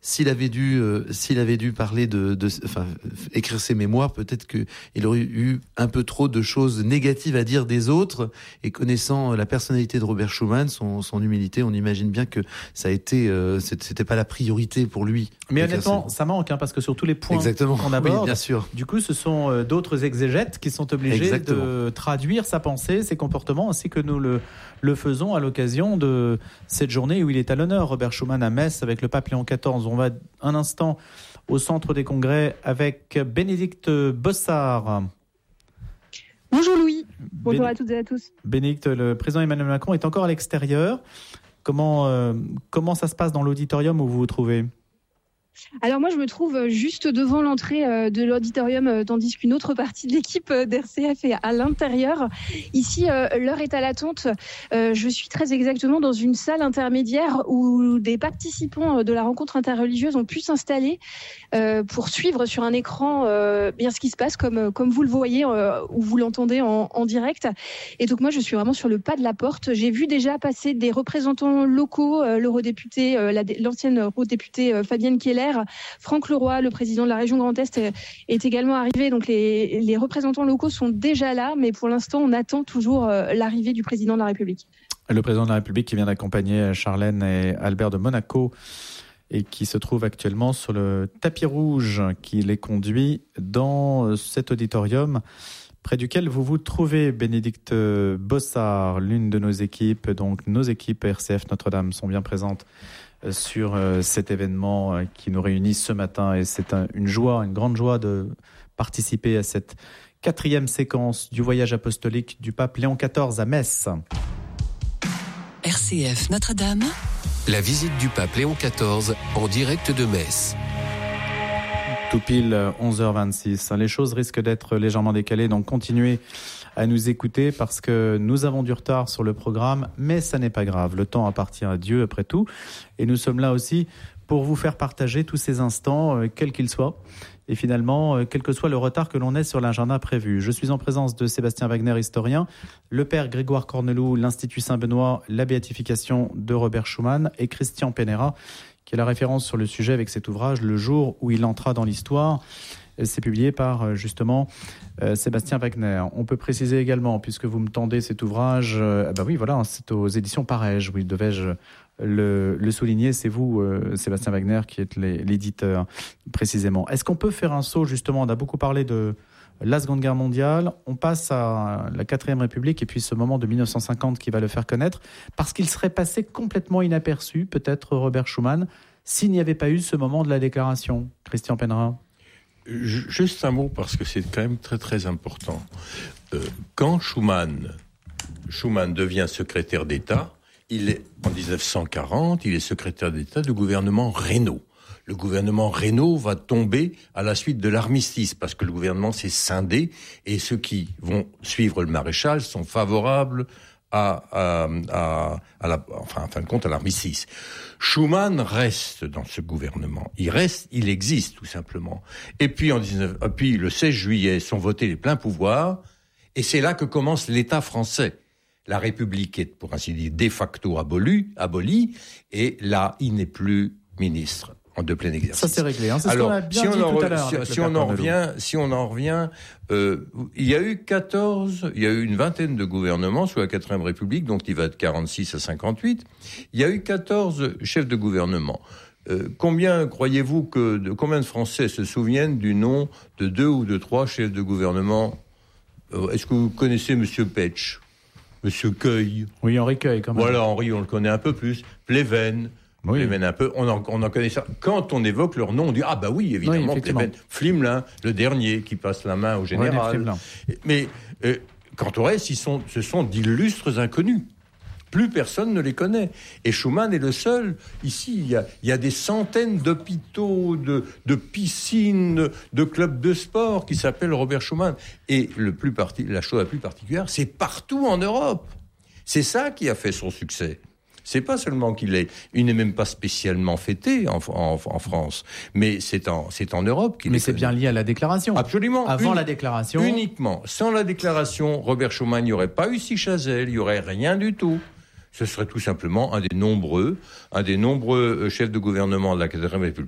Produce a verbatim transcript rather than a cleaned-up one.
s'il avait dû, euh, s'il avait dû parler de, de, enfin, écrire ses mémoires, peut-être que il aurait eu un peu trop de choses négatives à dire des autres. Et connaissant la personnalité de Robert Schuman, son, son humilité, on imagine bien que ça a été, euh, c'était pas la priorité pour lui. Mais honnêtement, ça manque, hein, parce que sur tous les points Exactement. qu'on aborde, oui, bien sûr. du coup, ce sont euh, d'autres exégètes qui sont obligés Exactement. de traduire sa pensée, ses comportements, ainsi que nous le, le faisons à l'occasion de cette journée où il est à l'honneur, Robert Schuman, à Metz, avec le pape Léon quatorze. On va un instant au centre des congrès avec Bénédicte Bossard. Bonjour Louis, bonjour Béné- à toutes et à tous. Bénédicte, le président Emmanuel Macron est encore à l'extérieur. Comment, euh, comment ça se passe dans l'auditorium où vous vous trouvez ? Alors moi je me trouve juste devant l'entrée de l'auditorium, tandis qu'une autre partie de l'équipe d'R C F est à l'intérieur. Ici l'heure est à l'attente. Je suis très exactement dans une salle intermédiaire où des participants de la rencontre interreligieuse ont pu s'installer pour suivre sur un écran bien ce qui se passe, comme, comme vous le voyez ou vous l'entendez en, en direct. Et donc moi je suis vraiment sur le pas de la porte. J'ai vu déjà passer des représentants locaux, l'eurodéputé, la, l'ancienne eurodéputée Fabienne Keller, Franck Leroy, le président de la région Grand Est, est également arrivé. Donc les, les représentants locaux sont déjà là, mais pour l'instant, on attend toujours l'arrivée du président de la République. Le président de la République qui vient d'accompagner Charlène et Albert de Monaco et qui se trouve actuellement sur le tapis rouge qui les conduit dans cet auditorium près duquel vous vous trouvez. Bénédicte Bossard, l'une de nos équipes, donc nos équipes R C F Notre-Dame sont bien présentes sur cet événement qui nous réunit ce matin, et c'est une joie, une grande joie de participer à cette quatrième séquence du voyage apostolique du pape Léon quatorze à Metz. R C F Notre-Dame. La visite du pape Léon quatorze en direct de Metz. Tout pile onze heures vingt-six. Les choses risquent d'être légèrement décalées, donc continuez à nous écouter parce que nous avons du retard sur le programme, mais ça n'est pas grave. Le temps appartient à Dieu après tout. Et nous sommes là aussi pour vous faire partager tous ces instants, euh, quels qu'ils soient. Et finalement, euh, quel que soit le retard que l'on ait sur l'agenda prévu. Je suis en présence de Sébastien Wagner, historien, le père Grégoire Corneloup, l'Institut Saint-Benoît, la béatification de Robert Schuman, et Christian Penera, qui est la référence sur le sujet avec cet ouvrage, Le jour où il entra dans l'histoire. C'est publié par, justement, euh, Sébastien Wagner. On peut préciser également, puisque vous me tendez cet ouvrage, euh, bah oui, voilà, c'est aux éditions Parège, oui, devais-je le, le souligner. C'est vous, euh, Sébastien Wagner, qui êtes les, l'éditeur, précisément. Est-ce qu'on peut faire un saut, justement, on a beaucoup parlé de la Seconde Guerre mondiale, on passe à la Quatrième République, et puis ce moment de mille neuf cent cinquante qui va le faire connaître, parce qu'il serait passé complètement inaperçu, peut-être, Robert Schuman, s'il n'y avait pas eu ce moment de la déclaration. Christian Penera. Juste un mot, parce que c'est quand même très très important. Euh, quand Schuman, Schuman devient secrétaire d'État, il est, en dix-neuf cent quarante, il est secrétaire d'État du gouvernement Reynaud. Le gouvernement Reynaud va tomber à la suite de l'armistice, parce que le gouvernement s'est scindé, et ceux qui vont suivre le maréchal sont favorables à, à, à, à la, enfin, en fin de compte, à l'armistice. Schuman reste dans ce gouvernement. Il reste, il existe, tout simplement. Et puis, en dix-neuf, et puis, le seize juillet, sont votés les pleins pouvoirs, et c'est là que commence l'État français. La République est, pour ainsi dire, de facto abolie, abolie, et là, il n'est plus ministre de plein exercice. Ça c'est réglé, hein. C'est Alors, ce qu'on a bien si dit on tout en, à l'heure. Si, si on en revient, si on en revient, euh, il y a eu quatorze, il y a eu une vingtaine de gouvernements sous la quatrième République, donc il va de quarante-six à cinquante-huit. Il y a eu quatorze chefs de gouvernement. Euh, combien croyez-vous que, de, combien de Français se souviennent du nom de deux ou de trois chefs de gouvernement? euh, Est-ce que vous connaissez Monsieur Petch, Monsieur Cueil? Oui, Henri Cueil, quand même. Voilà, Henri, on le connaît un peu plus. Pleven. Oui. Pleven un peu, on en, on en connaît ça. Quand on évoque leur nom, on dit ah bah oui, évidemment, oui, Pleven. Flimelin, le dernier qui passe la main au général. Ouais, mais euh, quant au reste, ils sont, ce sont d'illustres inconnus. Plus personne ne les connaît. Et Schuman est le seul. Ici, il y a, il y a des centaines d'hôpitaux, de, de piscines, de clubs de sport qui s'appellent Robert Schuman. Et le plus parti, la chose la plus particulière, c'est partout en Europe. C'est ça qui a fait son succès. C'est pas seulement qu'il est, il n'est même pas spécialement fêté en, en, en France, mais c'est en, c'est en Europe qu'il est. Mais c'est connu. bien lié à la déclaration. Absolument. Avant Uni- la déclaration. Uniquement. Sans la déclaration, Robert Schuman, il n'y aurait pas eu Sichazel, il n'y aurait rien du tout. Ce serait tout simplement un des nombreux, un des nombreux chefs de gouvernement de la quatrième République